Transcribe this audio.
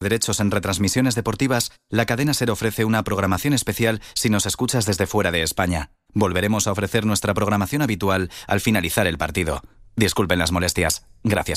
derechos en retransmisiones deportivas, la cadena SER ofrece una programación especial si nos escuchas desde fuera de España. Volveremos a ofrecer nuestra programación habitual al finalizar el partido. Disculpen las molestias. Gracias.